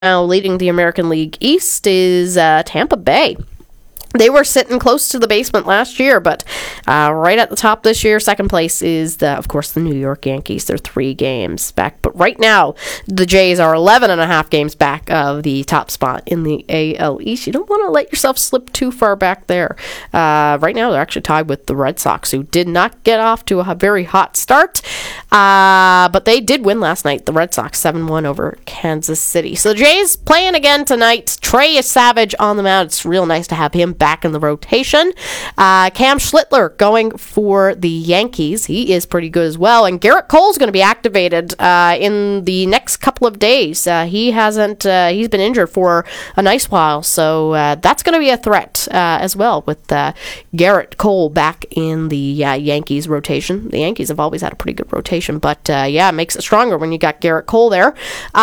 Now leading the American League East is Tampa Bay. They were sitting close to the basement last year, but right at the top this year, second place is, of course, the New York Yankees. They're 3 games back. But right now, the Jays are 11.5 games back of the top spot in the AL East. You don't want to let yourself slip too far back there. Right now, they're actually tied with the Red Sox, who did not get off to a very hot start. But they did win last night, the Red Sox, 7-1 over Kansas City. So the Jays playing again tonight. Trey Savage on the mound. It's real nice to have him back in the rotation. Cam Schlittler going for the Yankees. He is pretty good as well. And Garrett Cole's going to be activated in the next couple of days. He's been injured for a nice while, so that's going to be a threat as well with Garrett Cole back in the Yankees rotation. The Yankees have always had a pretty good rotation, but it makes it stronger when you got Garrett Cole there.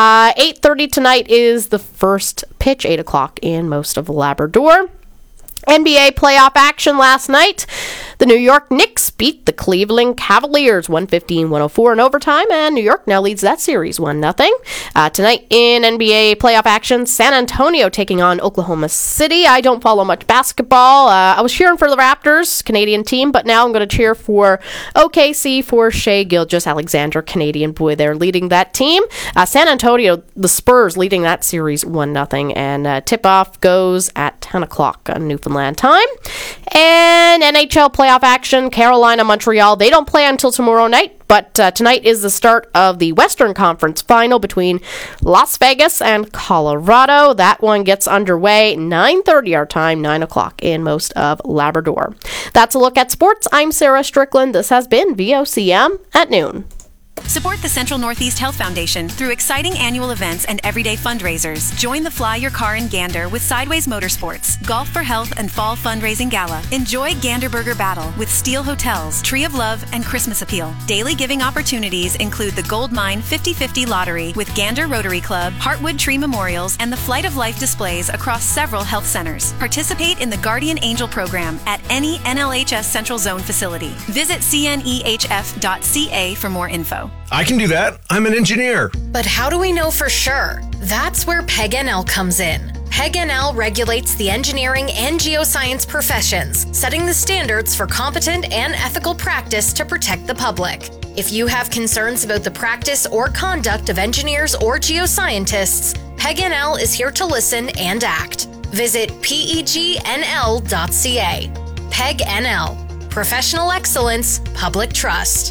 8:30 tonight is the first pitch, 8 o'clock in most of Labrador. NBA playoff action last night. The New York Knicks beat the Cleveland Cavaliers 115-104 in overtime, and New York now leads that series 1-0. Tonight in NBA playoff action, San Antonio taking on Oklahoma City. I don't follow much basketball. I was cheering for the Raptors, Canadian team, but now I'm going to cheer for OKC for Shai Gilgeous-Alexander, Canadian boy there leading that team. San Antonio, the Spurs leading that series 1-0, and tip-off goes at 10 o'clock on Newfoundland time. And NHL playoff action, Carolina, Montreal. They don't play until tomorrow night, but tonight is the start of the Western Conference final between Las Vegas and Colorado. That one gets underway 9:30 our time, 9 o'clock in most of Labrador. That's a look at sports. I'm Sarah Strickland. This has been VOCM at noon. Support the Central Northeast Health Foundation through exciting annual events and everyday fundraisers. Join the Fly Your Car in Gander with Sideways Motorsports, Golf for Health and Fall Fundraising Gala. Enjoy Gander Burger Battle with Steel Hotels, Tree of Love, and Christmas Appeal. Daily giving opportunities include the Gold Mine 50/50 Lottery with Gander Rotary Club, Heartwood Tree Memorials, and the Flight of Life displays across several health centers. Participate in the Guardian Angel program at any NLHS Central Zone facility. Visit cnehf.ca for more info. I can do that. I'm an engineer. But how do we know for sure? That's where PEG-NL comes in. PEG-NL regulates the engineering and geoscience professions, setting the standards for competent and ethical practice to protect the public. If you have concerns about the practice or conduct of engineers or geoscientists, PEG-NL is here to listen and act. Visit pegnl.ca. PEG-NL. Professional excellence, public trust.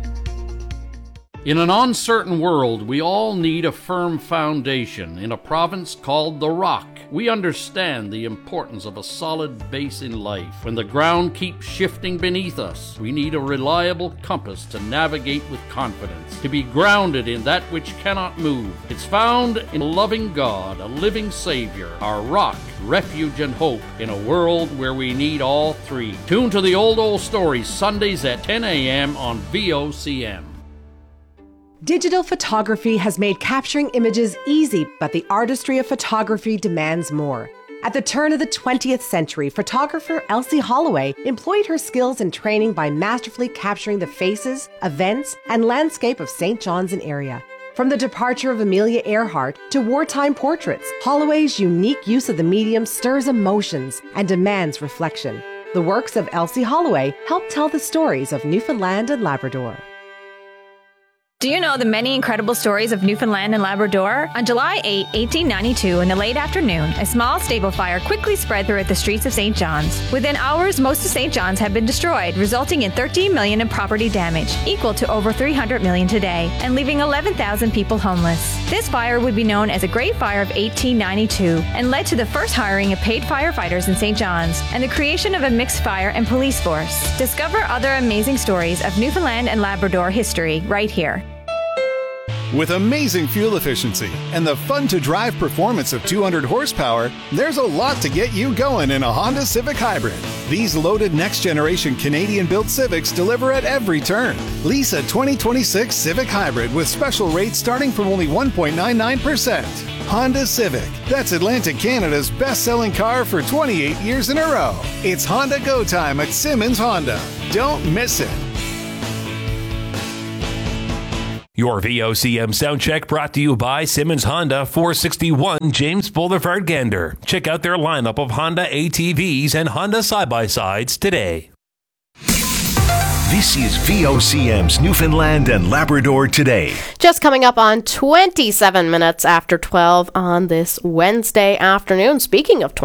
In an uncertain world, we all need a firm foundation. In a province called the Rock, we understand the importance of a solid base in life. When the ground keeps shifting beneath us, we need a reliable compass to navigate with confidence, to be grounded in that which cannot move. It's found in a loving God, a living Savior, our rock, refuge, and hope in a world where we need all three. Tune to the Old Stories, Sundays at 10 a.m. on VOCM. Digital photography has made capturing images easy, but the artistry of photography demands more. At the turn of the 20th century, photographer Elsie Holloway employed her skills and training by masterfully capturing the faces, events, and landscape of St. John's and area. From the departure of Amelia Earhart to wartime portraits, Holloway's unique use of the medium stirs emotions and demands reflection. The works of Elsie Holloway help tell the stories of Newfoundland and Labrador. Do you know the many incredible stories of Newfoundland and Labrador? On July 8, 1892, in the late afternoon, a small stable fire quickly spread throughout the streets of St. John's. Within hours, most of St. John's had been destroyed, resulting in $13 million in property damage, equal to over $300 million today, and leaving 11,000 people homeless. This fire would be known as the Great Fire of 1892 and led to the first hiring of paid firefighters in St. John's and the creation of a mixed fire and police force. Discover other amazing stories of Newfoundland and Labrador history right here. With amazing fuel efficiency and the fun-to-drive performance of 200 horsepower, there's a lot to get you going in a Honda Civic Hybrid. These loaded next-generation Canadian-built Civics deliver at every turn. Lease a 2026 Civic Hybrid with special rates starting from only 1.99%. Honda Civic. That's Atlantic Canada's best-selling car for 28 years in a row. It's Honda Go Time at Simmons Honda. Don't miss it. Your VOCM sound check brought to you by Simmons Honda, 461 James Boulevard, Gander. Check out their lineup of Honda ATVs and Honda side-by-sides today. This is VOCM's Newfoundland and Labrador Today. Just coming up on 27 minutes after 12 on this Wednesday afternoon. Speaking of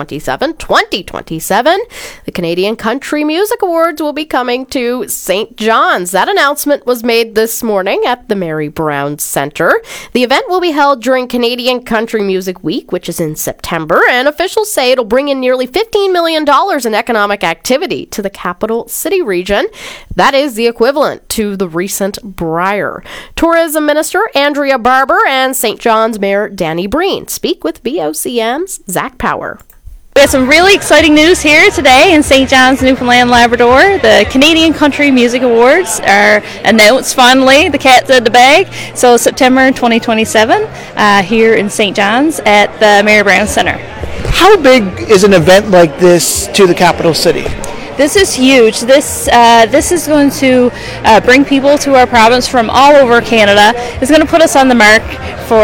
2027, the Canadian Country Music Awards will be coming to St. John's. That announcement was made this morning at the Mary Brown Centre. The event will be held during Canadian Country Music Week, which is in September, and officials say it'll bring in nearly $15 million in economic activity to the capital city region. That is the equivalent to the recent Briar. Tourism Minister Andrea Barber and St. John's Mayor Danny Breen speak with VOCM's Zach Power. We have some really exciting news here today in St. John's, Newfoundland, Labrador. The Canadian Country Music Awards are announced finally. The cat's out of the bag. So September 2027 here in St. John's at the Mary Brown Centre. How big is an event like this to the capital city? This is huge. This is going to bring people to our province from all over Canada. It's going to put us on the mark for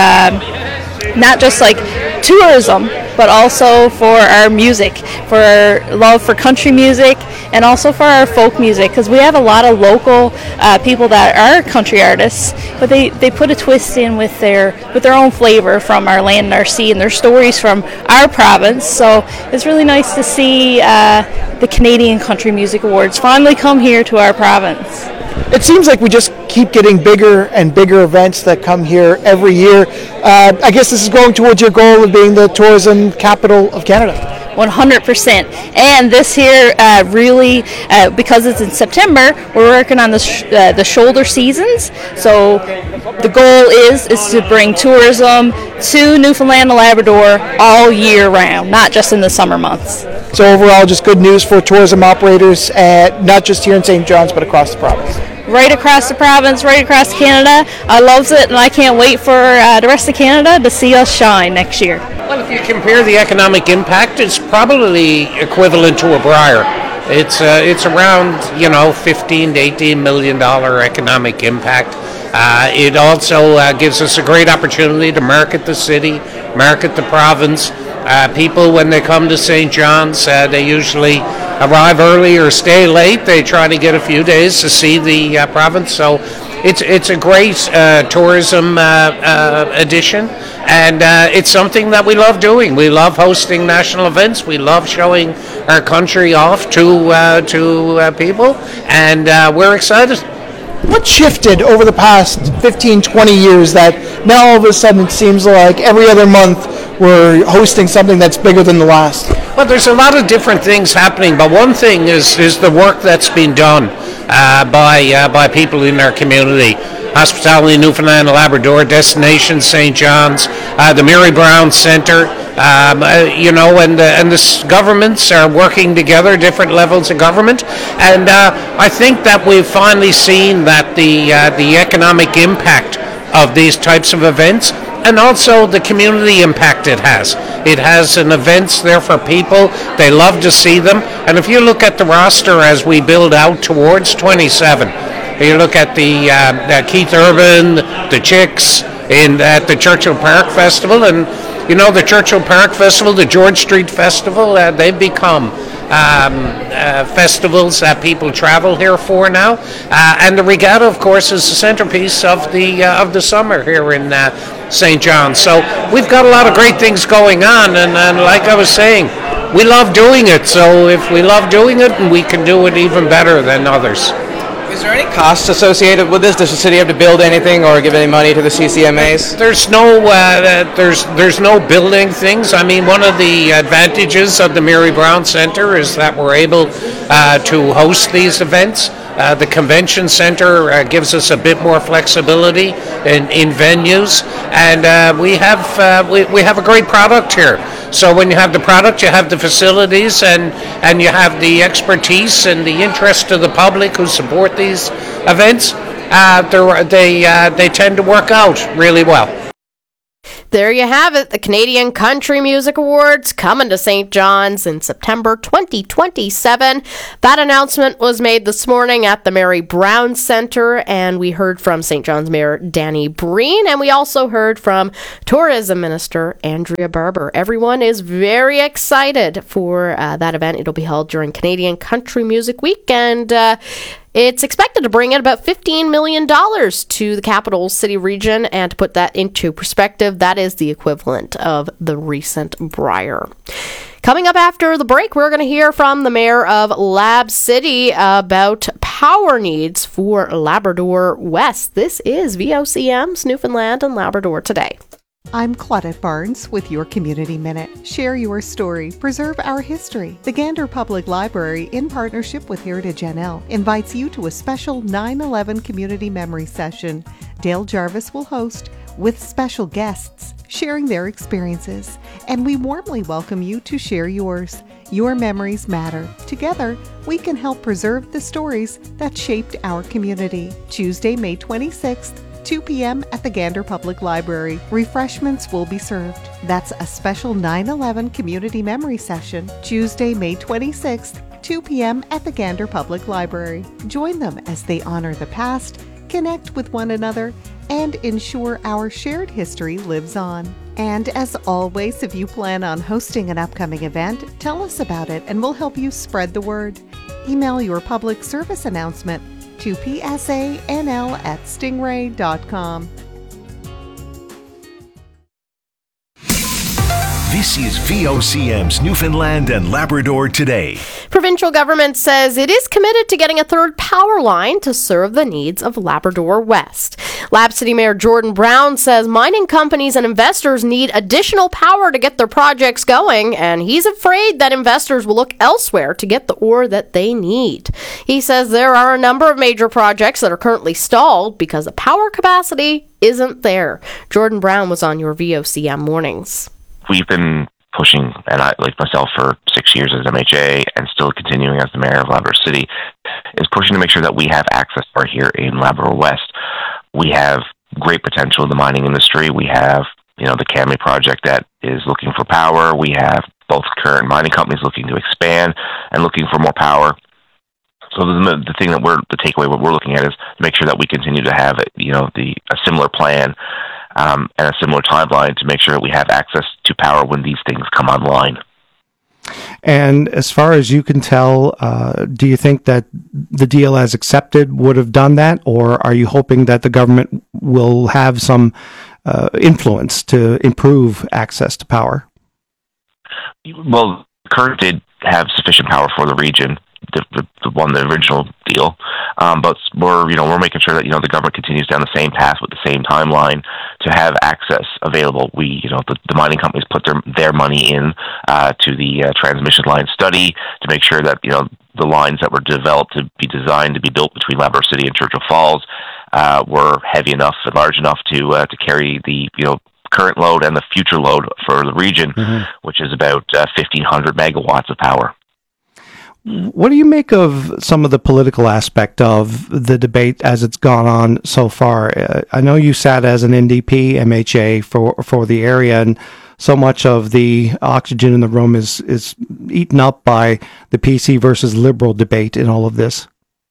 not just like tourism, but also for our music, for our love for country music, and also for our folk music, because we have a lot of local people that are country artists, but they put a twist in with their own flavor from our land and our sea and their stories from our province. So it's really nice to see the Canadian Country Music Awards finally come here to our province. It seems like we just keep getting bigger and bigger events that come here every year. I guess this is going towards your goal of being the tourism capital of Canada. 100%. And this here really, because it's in September, we're working on the shoulder seasons. So the goal is to bring tourism to Newfoundland and Labrador all year round, not just in the summer months. So overall, just good news for tourism operators, not just here in St. John's, but across the province. Right across the province, right across Canada. I loves it, and I can't wait for the rest of Canada to see us shine next year. Well, if you compare the economic impact, it's probably equivalent to a Briar. It's around, $15 to $18 million economic impact. It also gives us a great opportunity to market the city, market the province. People, when they come to St. John's, they usually arrive early or stay late. They try to get a few days to see the province. So it's a great tourism addition, and it's something that we love doing. We love hosting national events. We love showing our country off to people, and we're excited. What shifted over the past 15, 20 years that now all of a sudden it seems like every other month we're hosting something that's bigger than the last? Well, there's a lot of different things happening, but one thing is the work that's been done by people in our community. Hospitality Newfoundland and Labrador, Destination St. John's, the Mary Brown Centre, and the governments are working together, different levels of government, and I think that we've finally seen that the economic impact of these types of events, and also the community impact it has. It has an events there for people. They love to see them, and if you look at the roster as we build out towards 27, you look at the Keith Urban, the Chicks, at the Churchill Park Festival, and the Churchill Park Festival, the George Street Festival, they've become festivals that people travel here for now. And the regatta, of course, is the centerpiece of the summer here in St. John's. So we've got a lot of great things going on, and like I was saying, we love doing it. So if we love doing it, we can do it even better than others. Is there any costs associated with this? Does the city have to build anything or give any money to the CCMAs? There's no building things. I mean, one of the advantages of the Mary Brown Centre is that we're able to host these events. The convention center gives us a bit more flexibility in venues, and we have a great product here. So when you have the product, you have the facilities, and you have the expertise and the interest of the public who support these events. They tend to work out really well. There you have it, the Canadian Country Music Awards coming to St. John's in September 2027. That announcement was made this morning at the Mary Brown Centre, and we heard from St. John's Mayor Danny Breen, and we also heard from Tourism Minister Andrea Barber. Everyone is very excited for that event. It'll be held during Canadian Country Music Week, and it's expected to bring in about $15 million to the capital city region, and to put that into perspective, that is the equivalent of the recent Briar. Coming up after the break, we're going to hear from the mayor of Lab City about power needs for Labrador West. This is VOCM's Newfoundland and Labrador Today. I'm Claudette Barnes with your Community Minute. Share your story, preserve our history. The Gander Public Library, in partnership with Heritage NL, invites you to a special 9/11 community memory session. Dale Jarvis will host, with special guests sharing their experiences. And we warmly welcome you to share yours. Your memories matter. Together, we can help preserve the stories that shaped our community. Tuesday, May 26th, 2 p.m. at the Gander Public Library. Refreshments will be served. That's a special 9/11 community memory session, Tuesday, May 26th, 2 p.m. at the Gander Public Library. Join them as they honor the past, connect with one another, and ensure our shared history lives on. And as always, if you plan on hosting an upcoming event, tell us about it and we'll help you spread the word. Email your public service announcement to psanl@stingray.com. This is VOCM's Newfoundland and Labrador Today. Provincial government says it is committed to getting a third power line to serve the needs of Labrador West. Lab City Mayor Jordan Brown says mining companies and investors need additional power to get their projects going, and he's afraid that investors will look elsewhere to get the ore that they need. He says there are a number of major projects that are currently stalled because the power capacity isn't there. Jordan Brown was on your VOCM mornings. We've been pushing, and I, like myself, for 6 years as MHA and still continuing as the mayor of Labrador City, is pushing to make sure that we have access to power here in Labrador West. We have great potential in the mining industry. We have, the Kami project that is looking for power. We have both current mining companies looking to expand and looking for more power. So the thing that the takeaway what we're looking at is to make sure that we continue to have, a similar plan and a similar timeline to make sure that we have access to power when these things come online. And as far as you can tell, do you think that the deal as accepted would have done that, or are you hoping that the government will have some influence to improve access to power? Well, current did have sufficient power for the region. The original deal, but we're making sure that the government continues down the same path with the same timeline to have access available. The mining companies put their money in to the transmission line study to make sure that the lines that were developed to be designed to be built between Labrador City and Churchill Falls were heavy enough and large enough to carry the current load and the future load for the region, which is about 1,500 megawatts of power. What do you make of some of the political aspect of the debate as it's gone on so far? I know you sat as an NDP MHA for the area, and so much of the oxygen in the room is eaten up by the PC versus Liberal debate in all of this.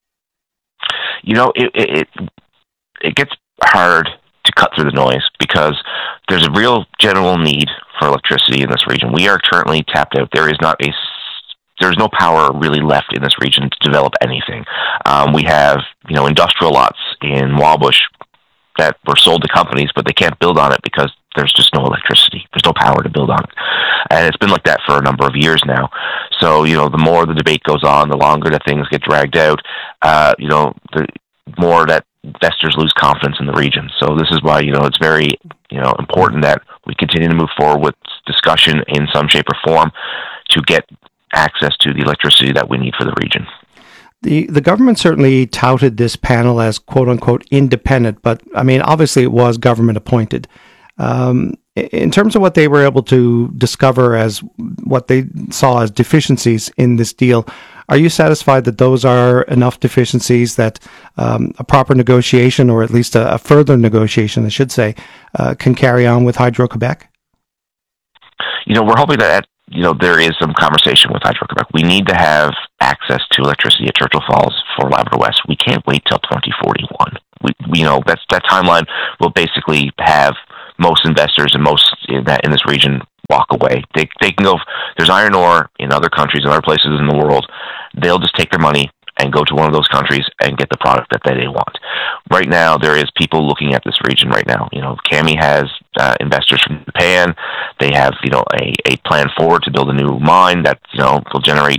It gets hard to cut through the noise because there's a real general need for electricity in this region. We are currently tapped out. There's no power really left in this region to develop anything. We have, industrial lots in Wabush that were sold to companies, but they can't build on it because there's just no electricity. There's no power to build on it. And it's been like that for a number of years now. So, the more the debate goes on, the longer that things get dragged out, the more that investors lose confidence in the region. So this is why, it's very, important that we continue to move forward with discussion in some shape or form to get access to the electricity that we need for the region. The government certainly touted this panel as quote-unquote independent, but obviously it was government appointed. In terms of what they were able to discover as what they saw as deficiencies in this deal, Are you satisfied that those are enough deficiencies that a proper negotiation, or at least a further negotiation, I should say, can carry on with Hydro-Quebec? We're hoping that there is some conversation with Hydro-Quebec. We need to have access to electricity at Churchill Falls for Labrador West. We can't wait till 2041. That timeline will basically have most investors and most in this region walk away. They can go. There's iron ore in other countries and other places in the world. They'll just take their money and go to one of those countries and get the product that they want. Right now, there is people looking at this region right now. Kami has investors from Japan. They have, a plan forward to build a new mine that, will generate,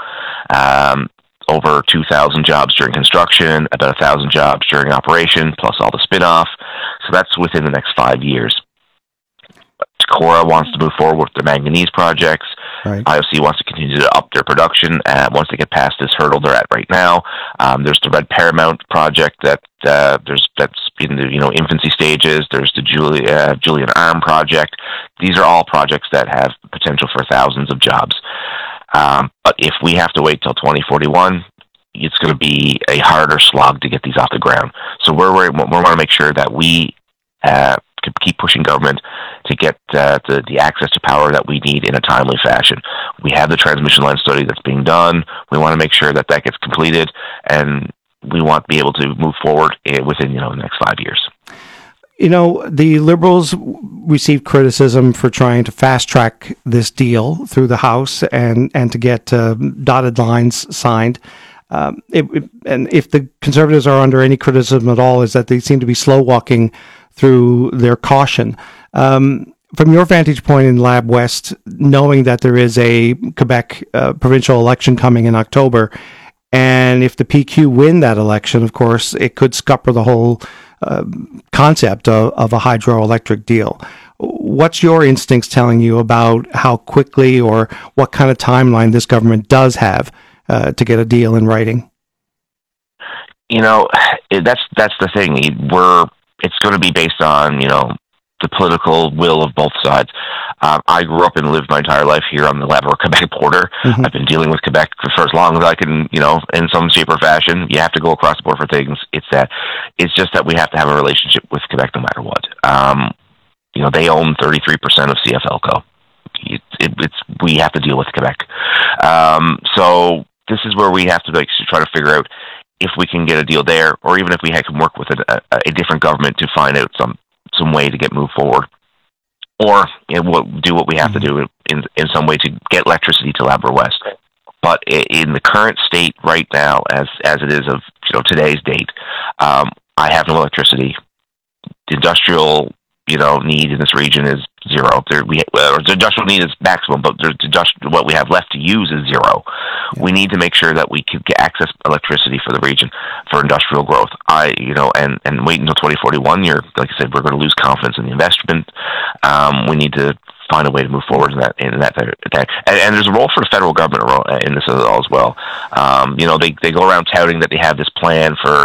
over 2,000 jobs during construction, about 1,000 jobs during operation, plus all the spin-off. So that's within the next 5 years. Takora wants to move forward with their manganese projects. Right. IOC wants to continue to up their production once they get past this hurdle they're at right now. There's the Red Paramount project that's in the infancy stages. There's the Julian Arm project. These are all projects that have potential for thousands of jobs. But if we have to wait till 2041, it's going to be a harder slog to get these off the ground. So we want to make sure that we could keep pushing government to get the access to power that we need in a timely fashion. We have the transmission line study that's being done. We want to make sure that gets completed, and we want to be able to move forward within the next 5 years. The Liberals received criticism for trying to fast-track this deal through the House and to get dotted lines signed. And if the Conservatives are under any criticism at all, is that they seem to be slow-walking through their caution. From your vantage point in Lab West, knowing that there is a Quebec provincial election coming in October, and if the PQ win that election, of course, it could scupper the whole concept of a hydroelectric deal. What's your instincts telling you about how quickly or what kind of timeline this government does have to get a deal in writing? That's the thing. It's going to be based on the political will of both sides. I grew up and lived my entire life here on the Labrador-Quebec border. Mm-hmm. I've been dealing with Quebec for as long as I can, in some shape or fashion. You have to go across the border for things. It's just that we have to have a relationship with Quebec no matter what. They own 33% of CFLCO. We have to deal with Quebec. So this is where we have to try to figure out if we can get a deal there, or even if we can work with a different government to find out some way to move forward, or do what we have to do in some way to get electricity to Labrador West. But in the current state right now, as it is of today's date, I have no electricity. The industrial need in this region is zero. The industrial need is maximum, but what we have left to use is zero. Yeah. We need to make sure that we can access electricity for the region for industrial growth. And wait until 2041. Like I said, we're going to lose confidence in the investment. We need to find a way to move forward in that. And there's a role for the federal government in this as well. They go around touting that they have this plan for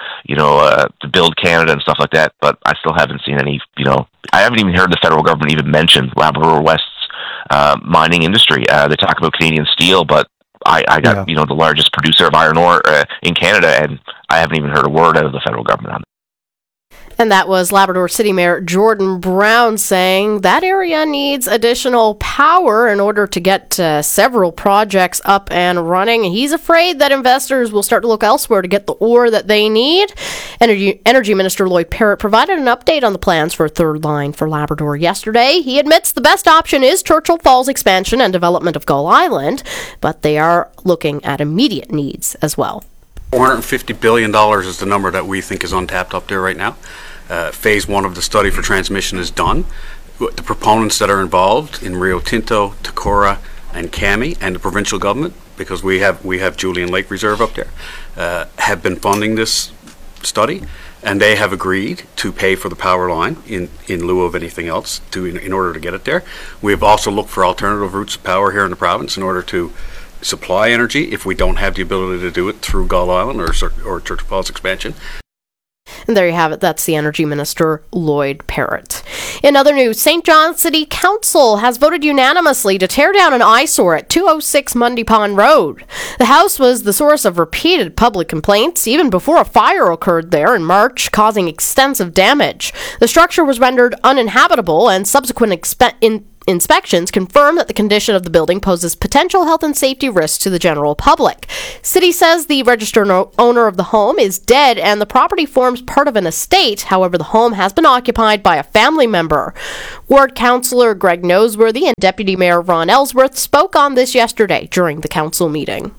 to build Canada and stuff like that, but I still haven't seen any. I haven't even heard the federal government even mention Labrador West's mining industry. They talk about Canadian steel, but I got the largest producer of iron ore in Canada, and I haven't even heard a word out of the federal government on it. And that was Labrador City Mayor Jordan Brown saying that area needs additional power in order to get several projects up and running. He's afraid that investors will start to look elsewhere to get the ore that they need. Energy Minister Lloyd Parrott provided an update on the plans for a third line for Labrador yesterday. He admits the best option is Churchill Falls expansion and development of Gull Island, but they are looking at immediate needs as well. $450 billion is the number that we think is untapped up there right now. Phase 1 of the study for transmission is done. The proponents that are involved in Rio Tinto, Takora, and Kami, and the provincial government, because we have Julian Lake Reserve up there, have been funding this study, and they have agreed to pay for the power line in lieu of anything else in order to get it there. We have also looked for alternative routes of power here in the province in order to supply energy if we don't have the ability to do it through Gull Island or Churchill Falls expansion. And there you have it. That's the Energy Minister, Lloyd Parrott. In other news, St. John City Council has voted unanimously to tear down an eyesore at 206 Mundy Pond Road. The house was the source of repeated public complaints even before a fire occurred there in March, causing extensive damage. The structure was rendered uninhabitable, and subsequent inspections confirm that the condition of the building poses potential health and safety risks to the general public. City says the registered owner of the home is dead and the property forms part of an estate. However, the home has been occupied by a family member. Ward Councillor Greg Noseworthy and Deputy Mayor Ron Ellsworth spoke on this yesterday during the council meeting.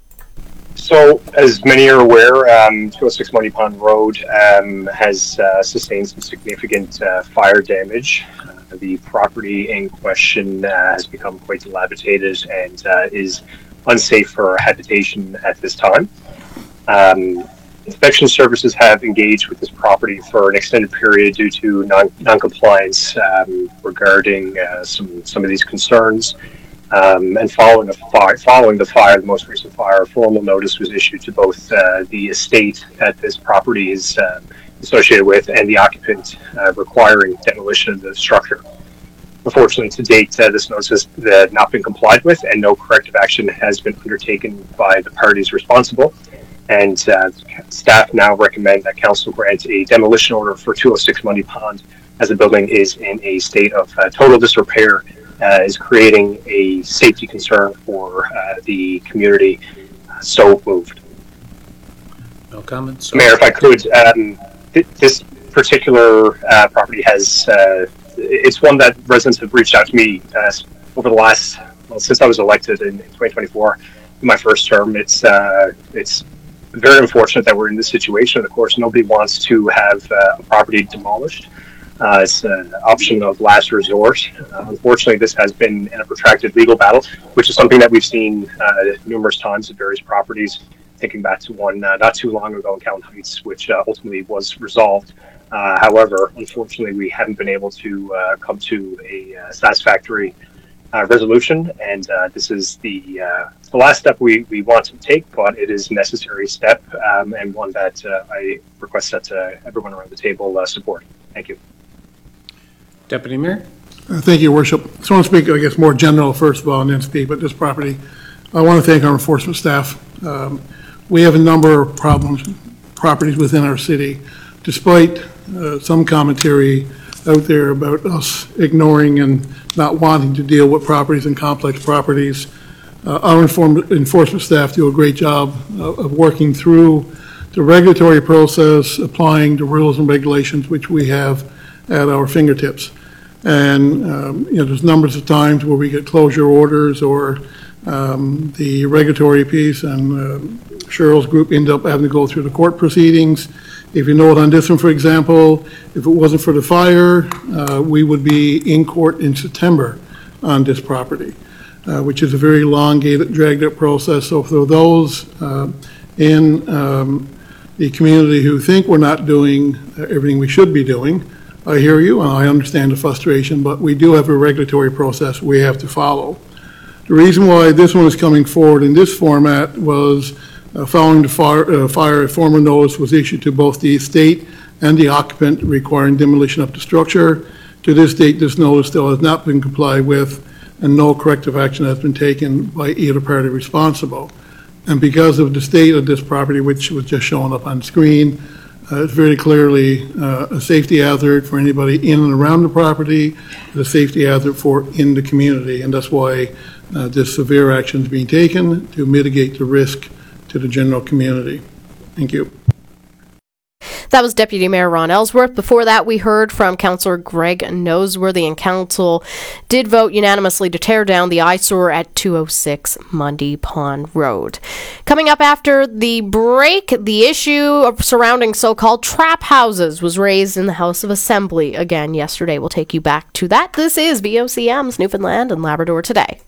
So, as many are aware, 206 Mundy Pond Road has sustained some significant fire damage. The property in question has become quite dilapidated and is unsafe for habitation at this time. Inspection services have engaged with this property for an extended period due to non-compliance regarding some of these concerns. And following the fire, the most recent fire, a formal notice was issued to both the estate that this property is associated with and the occupant requiring demolition of the structure. Unfortunately, to date, this notice has not been complied with, and no corrective action has been undertaken by the parties responsible. And staff now recommend that council grant a demolition order for 206 Mundy Pond, as the building is in a state of total disrepair, is creating a safety concern for the community. So moved. No comments. Mayor, if I could, this particular property has, it's one that residents have reached out to me over the last, since I was elected in 2024, in my first term. It's very unfortunate that we're in this situation. Of course, nobody wants to have a property demolished. It's an option of last resort. Unfortunately, this has been a protracted legal battle, which is something that we've seen numerous times at various properties, thinking back to one not too long ago in Callan Heights, which ultimately was resolved. However, unfortunately, we haven't been able to come to a satisfactory resolution, and this is the last step we want to take, but it is a necessary step, and one that I request that everyone around the table support. Thank you. Deputy Mayor. Thank you, Your Worship. I just want to speak, I guess, more general first of all, and then speak about this property. I want to thank our enforcement staff. We have a number of properties within our city, despite some commentary out there about us ignoring and not wanting to deal with properties and complex properties. Our enforcement staff do a great job of working through the regulatory process, applying the rules and regulations which we have at our fingertips. And there's numbers of times where we get closure orders or the regulatory piece, and Cheryl's group end up having to go through the court proceedings. If you note on this one, for example, if it wasn't for the fire, we would be in court in September on this property, which is a very elongated, dragged out process. So for those in the community who think we're not doing everything we should be doing, I hear you, and I understand the frustration, but we do have a regulatory process we have to follow. The reason why this one is coming forward in this format was following the fire, a formal notice was issued to both the estate and the occupant requiring demolition of the structure. To this date, this notice still has not been complied with, and no corrective action has been taken by either party responsible. And because of the state of this property, which was just showing up on screen, it's very clearly a safety hazard for anybody in and around the property, a safety hazard for in the community, and that's why this severe action is being taken to mitigate the risk to the general community. Thank you. That was Deputy Mayor Ron Ellsworth. Before that, we heard from Councillor Greg Noseworthy, and Council did vote unanimously to tear down the eyesore at 206 Mundy Pond Road. Coming up after the break, the issue surrounding so-called trap houses was raised in the House of Assembly again yesterday. We'll take you back to that. This is VOCM's Newfoundland and Labrador Today.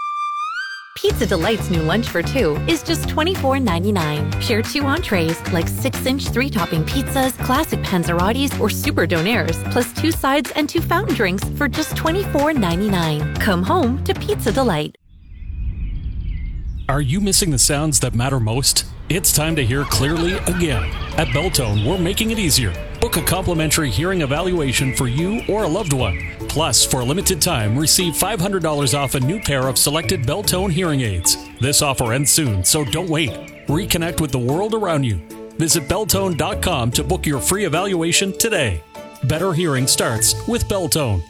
Pizza Delight's new lunch for two is just $24.99. Share 2 entrees like 6-inch 3-topping pizzas, classic panzerottis, or super donaires, plus 2 sides and 2 fountain drinks for just $24.99. Come home to Pizza Delight. Are you missing the sounds that matter most? It's time to hear clearly again. At Beltone, we're making it easier. Book a complimentary hearing evaluation for you or a loved one. Plus, for a limited time, receive $500 off a new pair of selected Beltone hearing aids. This offer ends soon, so don't wait. Reconnect with the world around you. Visit Beltone.com to book your free evaluation today. Better hearing starts with Beltone.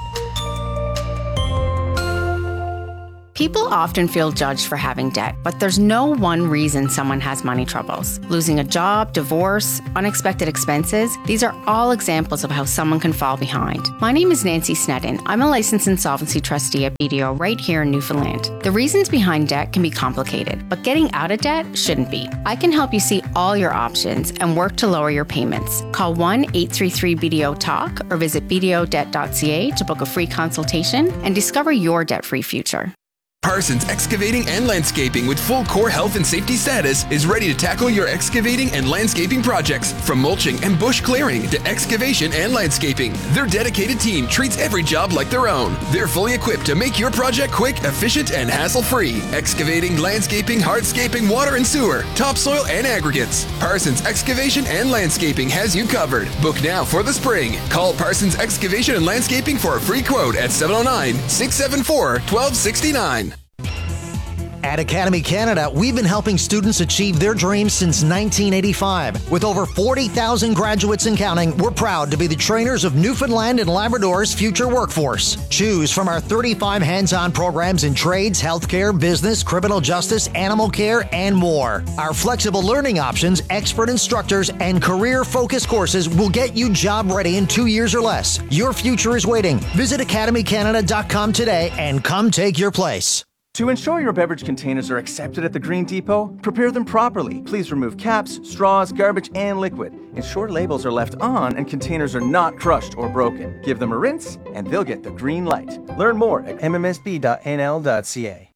People often feel judged for having debt, but there's no one reason someone has money troubles. Losing a job, divorce, unexpected expenses, these are all examples of how someone can fall behind. My name is Nancy Snedden. I'm a licensed insolvency trustee at BDO right here in Newfoundland. The reasons behind debt can be complicated, but getting out of debt shouldn't be. I can help you see all your options and work to lower your payments. Call 1-833-BDO-TALK or visit bdodebt.ca to book a free consultation and discover your debt-free future. Parsons Excavating and Landscaping with full core health and safety status is ready to tackle your excavating and landscaping projects. From mulching and bush clearing to excavation and landscaping, their dedicated team treats every job like their own. They're fully equipped to make your project quick, efficient, and hassle-free. Excavating, landscaping, hardscaping, water and sewer, topsoil, and aggregates. Parsons Excavation and Landscaping has you covered. Book now for the spring. Call Parsons Excavation and Landscaping for a free quote at 709-674-1269. At Academy Canada, we've been helping students achieve their dreams since 1985. With over 40,000 graduates and counting, we're proud to be the trainers of Newfoundland and Labrador's future workforce. Choose from our 35 hands-on programs in trades, healthcare, business, criminal justice, animal care, and more. Our flexible learning options, expert instructors, and career-focused courses will get you job ready in 2 years or less. Your future is waiting. Visit academycanada.com today and come take your place. To ensure your beverage containers are accepted at the Green Depot, prepare them properly. Please remove caps, straws, garbage, and liquid. Ensure labels are left on and containers are not crushed or broken. Give them a rinse and they'll get the green light. Learn more at mmsb.nl.ca.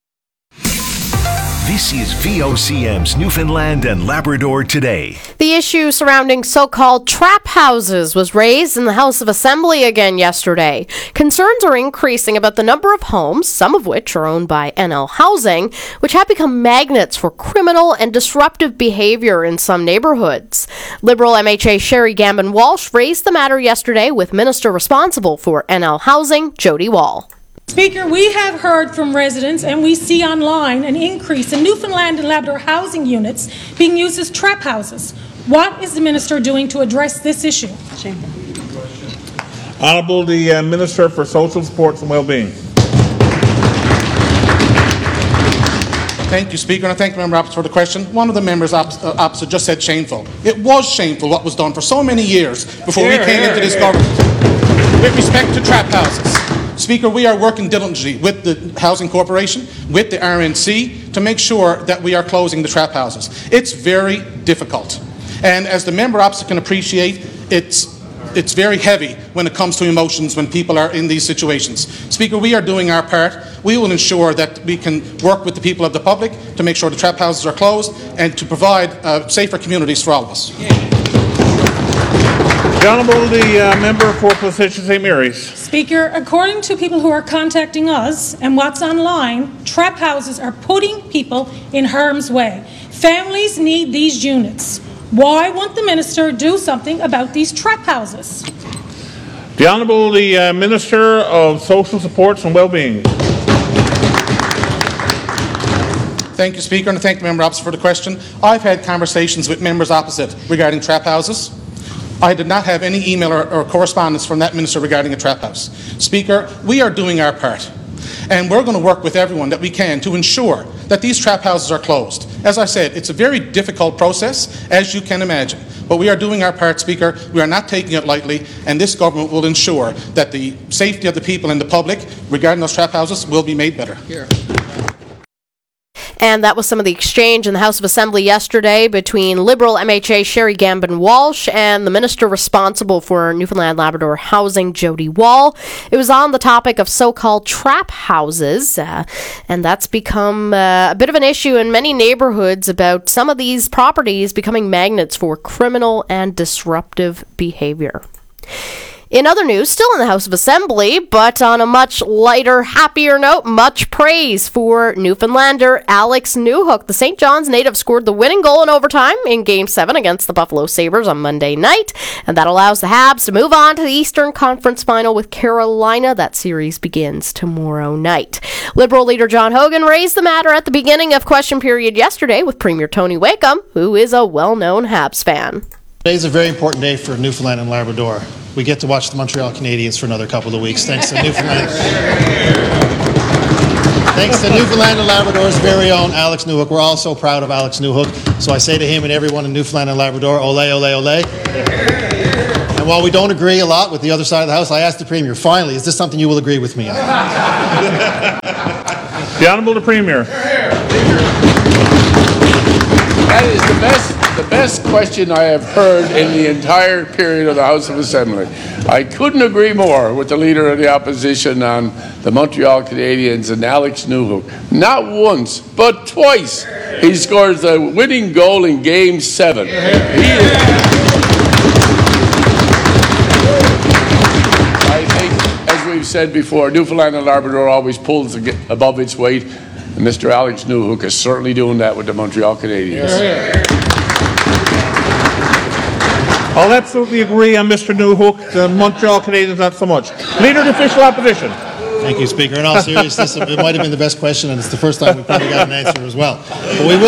This is VOCM's Newfoundland and Labrador Today. The issue surrounding so-called trap houses was raised in the House of Assembly again yesterday. Concerns are increasing about the number of homes, some of which are owned by NL Housing, which have become magnets for criminal and disruptive behavior in some neighborhoods. Liberal MHA Sherry Gambin-Walsh raised the matter yesterday with Minister responsible for NL Housing, Jody Wall. Speaker, we have heard from residents and we see online an increase in Newfoundland and Labrador housing units being used as trap houses. What is the Minister doing to address this issue? Honourable the Minister for Social Supports and Wellbeing. Thank you, Speaker, and I thank the member opposite for the question. One of the members opposite just said shameful. It was shameful what was done for so many years before we came into this government with respect to trap houses. Speaker, we are working diligently with the Housing Corporation, with the RNC, to make sure that we are closing the trap houses. It's very difficult. And as the member opposite can appreciate, it's very heavy when it comes to emotions when people are in these situations. Speaker, we are doing our part. We will ensure that we can work with the people of the public to make sure the trap houses are closed and to provide safer communities for all of us. The Honourable the Member for Position St. Mary's. Speaker, according to people who are contacting us and what's online, trap houses are putting people in harm's way. Families need these units. Why won't the Minister do something about these trap houses? The Honourable the Minister of Social Supports and Wellbeing. Thank you, Speaker, and I thank the member opposite for the question. I've had conversations with members opposite regarding trap houses. I did not have any email or correspondence from that minister regarding a trap house. Speaker, we are doing our part, and we're going to work with everyone that we can to ensure that these trap houses are closed. As I said, it's a very difficult process, as you can imagine, but we are doing our part, Speaker. We are not taking it lightly, and this government will ensure that the safety of the people and the public regarding those trap houses will be made better. Here. And that was some of the exchange in the House of Assembly yesterday between Liberal MHA Sherry Gambin-Walsh and the Minister responsible for Newfoundland Labrador Housing, Jody Wall. It was on the topic of so-called trap houses, and that's become a bit of an issue in many neighborhoods about some of these properties becoming magnets for criminal and disruptive behavior. In other news, still in the House of Assembly, but on a much lighter, happier note, much praise for Newfoundlander Alex Newhook. The St. John's native scored the winning goal in overtime in Game 7 against the Buffalo Sabres on Monday night, and that allows the Habs to move on to the Eastern Conference Final with Carolina. That series begins tomorrow night. Liberal leader John Hogan raised the matter at the beginning of question period yesterday with Premier Tony Wakeham, who is a well-known Habs fan. Today's a very important day for Newfoundland and Labrador. We get to watch the Montreal Canadiens for another couple of weeks, thanks to Newfoundland. Thanks to Newfoundland and Labrador's very own Alex Newhook. We're all so proud of Alex Newhook. So I say to him and everyone in Newfoundland and Labrador, ole, ole, ole. And while we don't agree a lot with the other side of the House, I asked the Premier, finally, is this something you will agree with me on? The Honourable the Premier. That is the best question I have heard in the entire period of the House of Assembly. I couldn't agree more with the Leader of the Opposition on the Montreal Canadiens and Alex Newhook. Not once, but twice, he scores the winning goal in Game 7. I think, as we've said before, Newfoundland and Labrador always pulls above its weight. And Mr. Alex Newhook is certainly doing that with the Montreal Canadiens. I'll absolutely agree on Mr. Newhook. The Montreal Canadiens, not so much. Leader of the Official Opposition. Thank you, Speaker. In all seriousness, it might have been the best question, and it's the first time we probably got an answer as well. But we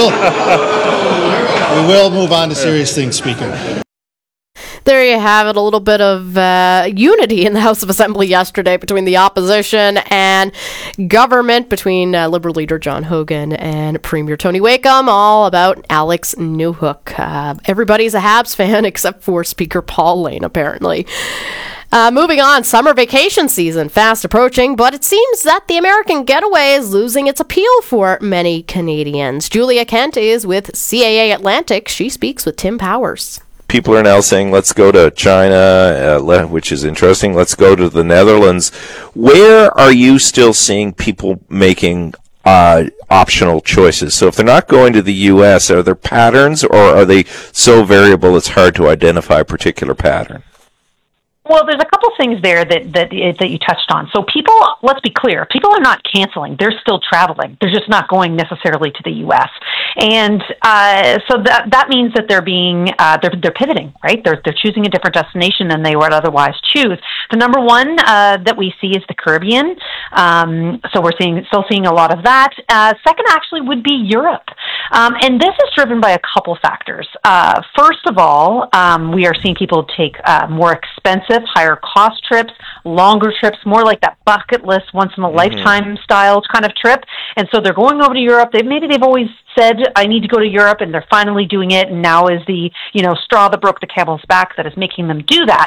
will move on to serious things, Speaker. There you have it, a little bit of unity in the House of Assembly yesterday between the opposition and government, between Liberal leader John Hogan and Premier Tony Wakeham, all about Alex Newhook. Everybody's a Habs fan except for Speaker Paul Lane, apparently. Moving on, summer vacation season fast approaching, but it seems that the American getaway is losing its appeal for many Canadians. Julia Kent is with CAA Atlantic. She speaks with Tim Powers. People are now saying, let's go to China, which is interesting. Let's go to the Netherlands. Where are you still seeing people making optional choices? So if they're not going to the U.S., are there patterns, or are they so variable it's hard to identify a particular pattern? Well, there's a couple things there that you touched on. So people, let's be clear, people are not canceling. They're still traveling. They're just not going necessarily to the U.S. And so that means that they're pivoting, right? They're choosing a different destination than they would otherwise choose. The number one that we see is the Caribbean. So we're still seeing a lot of that. Second, actually, would be Europe. And this is driven by a couple factors. First of all, we are seeing people take more expensive, higher cost trips, longer trips, more like that bucket list, once in a lifetime style kind of trip. And so they're going over to Europe. Maybe they've always said, I need to go to Europe, and they're finally doing it. And now is the, straw that broke the camel's back that is making them do that.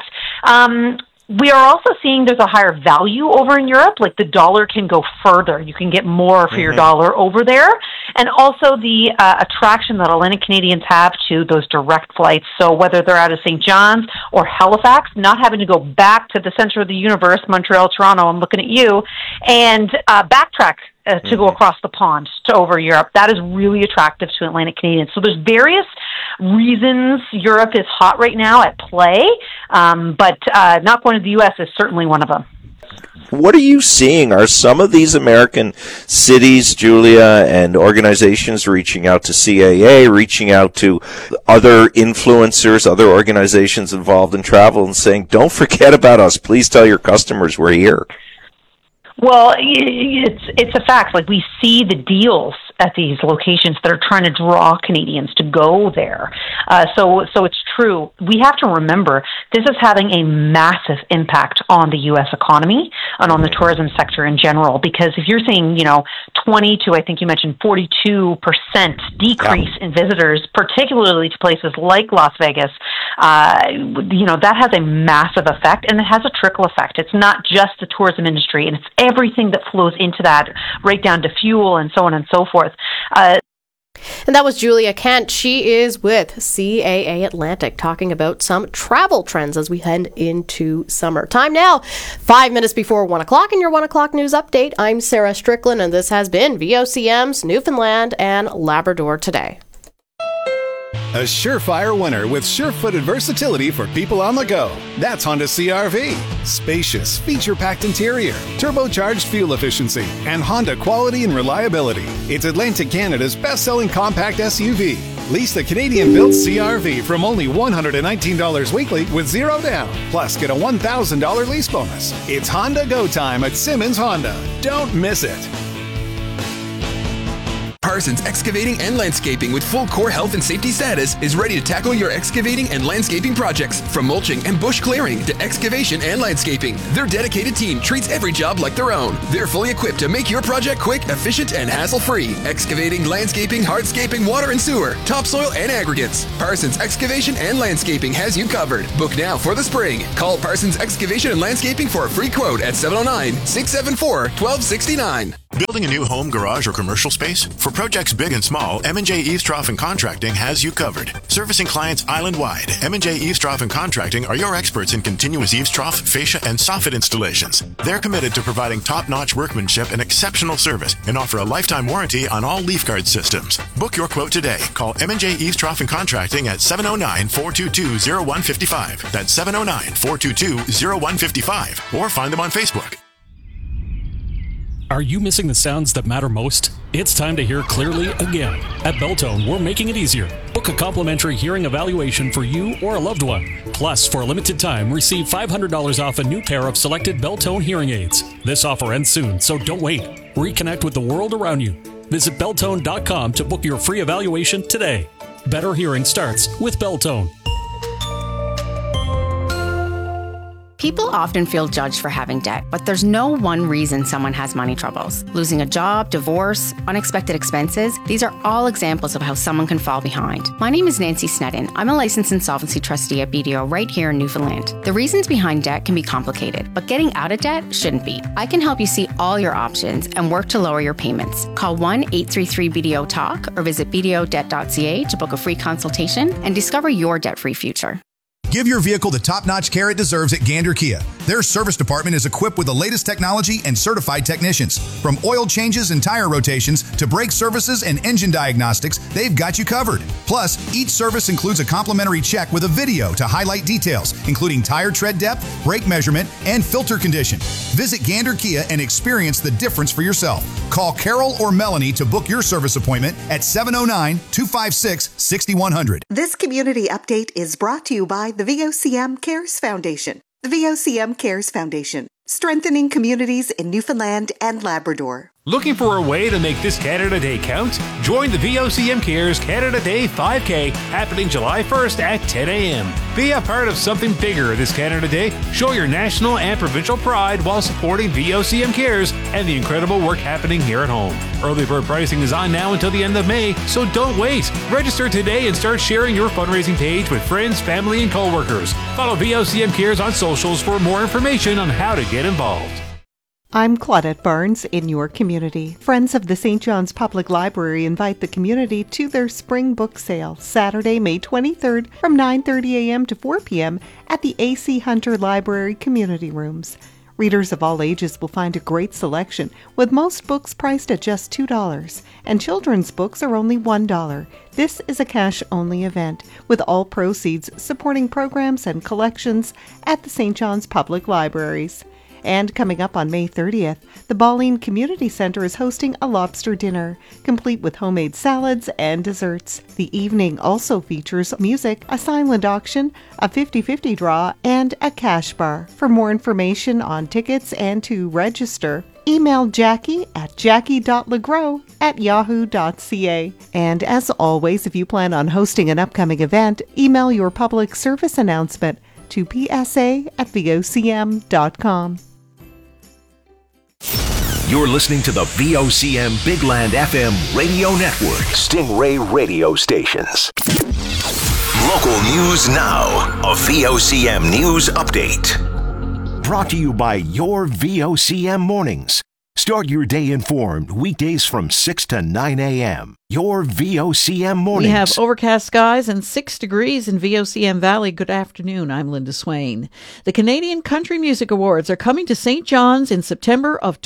We are also seeing there's a higher value over in Europe, like the dollar can go further. You can get more for your dollar over there. And also the attraction that Atlantic Canadians have to those direct flights. So whether they're out of St. John's or Halifax, not having to go back to the center of the universe, Montreal, Toronto, I'm looking at you, and backtrack to go across the pond to over Europe. That is really attractive to Atlantic Canadians. So there's various reasons Europe is hot right now at play, but not going to the U.S. is certainly one of them. What are you seeing? Are some of these American cities, Julia, and organizations reaching out to CAA, reaching out to other influencers, other organizations involved in travel, and saying, don't forget about us. Please tell your customers we're here? Well, it's a fact. Like, we see the deals at these locations that are trying to draw Canadians to go there. So it's true. We have to remember this is having a massive impact on the U.S. economy and on the tourism sector in general. Because if you're seeing, 20 to, I think you mentioned 42% decrease in visitors, particularly to places like Las Vegas, that has a massive effect, and it has a trickle effect. It's not just the tourism industry, and it's everything that flows into that, right down to fuel and so on and so forth. And that was Julia Kent. She is with CAA Atlantic, talking about some travel trends as we head into summer. Time now, 5 minutes before 1 o'clock in your 1 o'clock news update. I'm Sarah Strickland, and this has been VOCM's Newfoundland and Labrador Today. A surefire winner with sure-footed versatility for people on the go. That's Honda CR-V. Spacious, feature-packed interior, turbocharged fuel efficiency, and Honda quality and reliability. It's Atlantic Canada's best-selling compact SUV. Lease the Canadian-built CR-V from only $119 weekly with zero down. Plus, get a $1,000 lease bonus. It's Honda Go Time at Simmons Honda. Don't miss it. Parsons Excavating and Landscaping with full core health and safety status is ready to tackle your excavating and landscaping projects. From mulching and bush clearing to excavation and landscaping, their dedicated team treats every job like their own. They're fully equipped to make your project quick, efficient, and hassle-free. Excavating, landscaping, hardscaping, water and sewer, topsoil, and aggregates. Parsons Excavation and Landscaping has you covered. Book now for the spring. Call Parsons Excavation and Landscaping for a free quote at 709-674-1269. Building a new home, garage, or commercial space? For projects big and small, M&J Eavestrough and Contracting has you covered. Servicing clients island-wide, M&J Eavestrough and Contracting are your experts in continuous eavestrough, fascia, and soffit installations. They're committed to providing top-notch workmanship and exceptional service and offer a lifetime warranty on all leaf guard systems. Book your quote today. Call M&J Eavestrough and Contracting at 709-422-0155. That's 709-422-0155. Or find them on Facebook. Are you missing the sounds that matter most? It's time to hear clearly again. At Beltone, we're making it easier. Book a complimentary hearing evaluation for you or a loved one. Plus, for a limited time, receive $500 off a new pair of selected Beltone hearing aids. This offer ends soon, so don't wait. Reconnect with the world around you. Visit Beltone.com to book your free evaluation today. Better hearing starts with Beltone. People often feel judged for having debt, but there's no one reason someone has money troubles. Losing a job, divorce, unexpected expenses, these are all examples of how someone can fall behind. My name is Nancy Snedden. I'm a licensed insolvency trustee at BDO right here in Newfoundland. The reasons behind debt can be complicated, but getting out of debt shouldn't be. I can help you see all your options and work to lower your payments. Call 1-833-BDO-TALK or visit bdodebt.ca to book a free consultation and discover your debt-free future. Give your vehicle the top-notch care it deserves at Gander Kia. Their service department is equipped with the latest technology and certified technicians. From oil changes and tire rotations to brake services and engine diagnostics, they've got you covered. Plus, each service includes a complimentary check with a video to highlight details, including tire tread depth, brake measurement, and filter condition. Visit Gander Kia and experience the difference for yourself. Call Carol or Melanie to book your service appointment at 709-256-6100. This community update is brought to you by the VOCM Cares Foundation. The VOCM Cares Foundation, strengthening communities in Newfoundland and Labrador. Looking for a way to make this Canada Day count? Join the VOCM Cares Canada Day 5K happening July 1st at 10 a.m. Be a part of something bigger this Canada Day. Show your national and provincial pride while supporting VOCM Cares and the incredible work happening here at home. Early bird pricing is on now until the end of May, so don't wait. Register today and start sharing your fundraising page with friends, family, and coworkers. Follow VOCM Cares on socials for more information on how to get involved. I'm Claudette Barnes in your community. Friends of the St. John's Public Library invite the community to their spring book sale, Saturday, May 23rd from 9:30 a.m. to 4 p.m. at the A.C. Hunter Library Community Rooms. Readers of all ages will find a great selection, with most books priced at just $2, and children's books are only $1. This is a cash-only event, with all proceeds supporting programs and collections at the St. John's Public Libraries. And coming up on May 30th, the Balleen Community Center is hosting a lobster dinner, complete with homemade salads and desserts. The evening also features music, a silent auction, a 50-50 draw, and a cash bar. For more information on tickets and to register, email Jackie at jackie.legros@yahoo.ca. And as always, if you plan on hosting an upcoming event, email your public service announcement to psa@vocm.com. You're listening to the VOCM Bigland FM radio network. Stingray radio stations. Local news now. A VOCM news update. Brought to you by your VOCM mornings. Start your day informed weekdays from 6 to 9 a.m. your VOCM mornings. We have overcast skies and 6 degrees in VOCM Valley. Good afternoon. I'm Linda Swain. The Canadian Country Music Awards are coming to St. John's in September of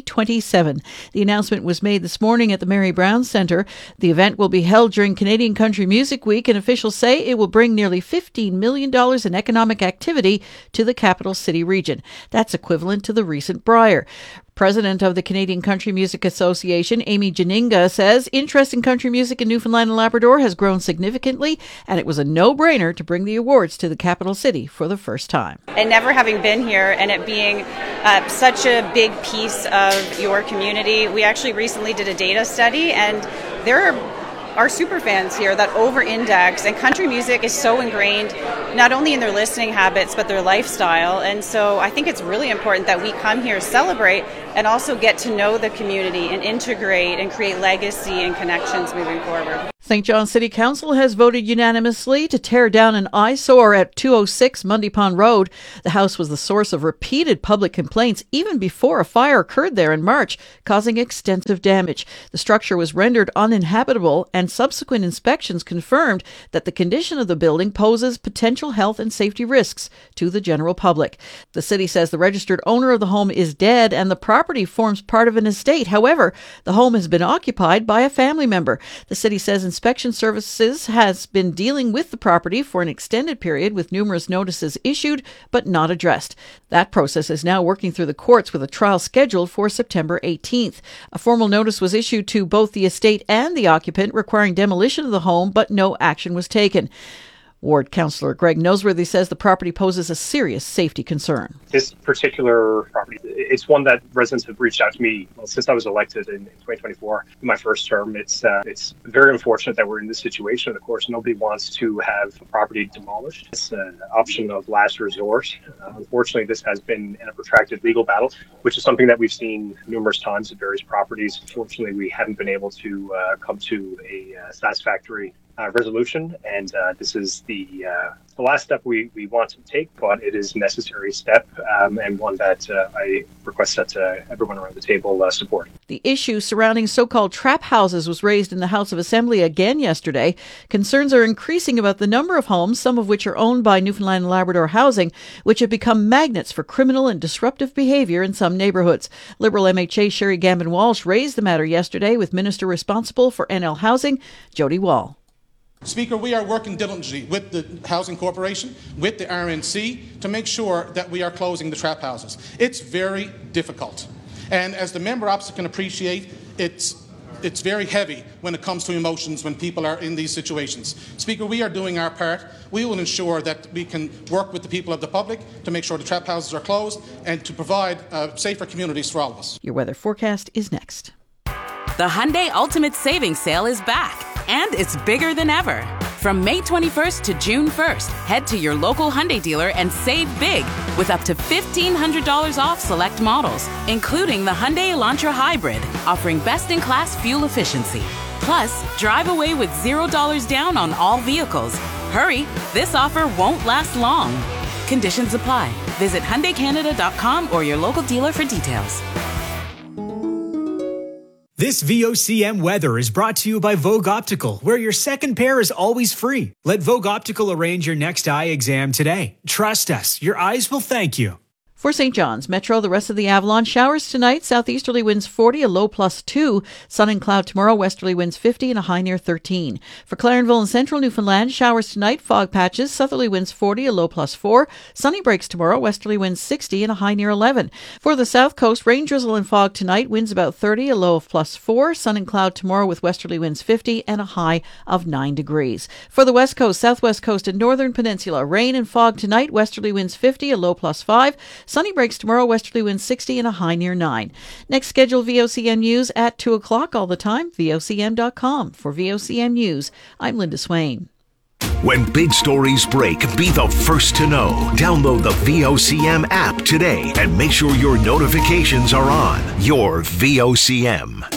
2027. The announcement was made this morning at the Mary Brown Centre. The event will be held during Canadian Country Music Week, and officials say it will bring nearly $15 million in economic activity to the capital city region. That's equivalent to the recent Brier. President of the Canadian Country Music Association, Amy Janinga, says interest in country music in Newfoundland and Labrador has grown significantly, and it was a no-brainer to bring the awards to the capital city for the first time. And never having been here and it being such a big piece of your community, we actually recently did a data study, and there are super fans here that over-index, and country music is so ingrained not only in their listening habits but their lifestyle. And so I think it's really important that we come here, celebrate, and also get to know the community and integrate and create legacy and connections moving forward. St. John City Council has voted unanimously to tear down an eyesore at 206 Mundy Pond Road. The house was the source of repeated public complaints even before a fire occurred there in March, causing extensive damage. The structure was rendered uninhabitable, and subsequent inspections confirmed that the condition of the building poses potential health and safety risks to the general public. The city says the registered owner of the home is dead and the property forms part of an estate. However, the home has been occupied by a family member. The city says Inspection Services has been dealing with the property for an extended period with numerous notices issued but not addressed. That process is now working through the courts with a trial scheduled for September 18th. A formal notice was issued to both the estate and the occupant requiring demolition of the home, but no action was taken. Ward Councillor Greg Noseworthy says the property poses a serious safety concern. This particular property, it's one that residents have reached out to me since I was elected in 2024, in my first term. It's very unfortunate that we're in this situation. Of course, nobody wants to have a property demolished. It's an option of last resort. Unfortunately, this has been in a protracted legal battle, which is something that we've seen numerous times at various properties. Unfortunately, we haven't been able to come to a satisfactory resolution, and this is the last step we want to take, but it is a necessary step, and one that I request that everyone around the table support. The issue surrounding so-called trap houses was raised in the House of Assembly again yesterday. Concerns are increasing about the number of homes, some of which are owned by Newfoundland and Labrador Housing, which have become magnets for criminal and disruptive behaviour in some neighbourhoods. Liberal MHA Sherry Gambin-Walsh raised the matter yesterday with Minister responsible for NL Housing, Jody Wall. Speaker, we are working diligently with the Housing Corporation, with the RNC, to make sure that we are closing the trap houses. It's very difficult. And as the member opposite can appreciate, it's very heavy when it comes to emotions when people are in these situations. Speaker, we are doing our part. We will ensure that we can work with the people of the public to make sure the trap houses are closed and to provide safer communities for all of us. Your weather forecast is next. The Hyundai Ultimate Savings Sale is back, and it's bigger than ever. From May 21st to June 1st, head to your local Hyundai dealer and save big with up to $1,500 off select models, including the Hyundai Elantra Hybrid, offering best-in-class fuel efficiency. Plus, drive away with $0 down on all vehicles. Hurry, this offer won't last long. Conditions apply. Visit HyundaiCanada.com or your local dealer for details. This VOCM weather is brought to you by Vogue Optical, where your second pair is always free. Let Vogue Optical arrange your next eye exam today. Trust us, your eyes will thank you. For St. John's Metro, the rest of the Avalon, showers tonight, southeasterly winds 40, a low +2. Sun and cloud tomorrow, westerly winds 50 and a high near 13. For Clarenville and central Newfoundland, showers tonight, fog patches, southerly winds 40, a low +4. Sunny breaks tomorrow, westerly winds 60 and a high near 11. For the south coast, rain, drizzle and fog tonight, winds about 30, a low of +4. Sun and cloud tomorrow with westerly winds 50 and a high of 9 degrees. For the west coast, southwest coast and northern peninsula, rain and fog tonight, westerly winds 50, a low +5. Sunny breaks tomorrow, westerly winds 60 and a high near 9. Next scheduled VOCM News at 2 o'clock all the time, VOCM.com. For VOCM News, I'm Linda Swain. When big stories break, be the first to know. Download the VOCM app today and make sure your notifications are on. Your VOCM.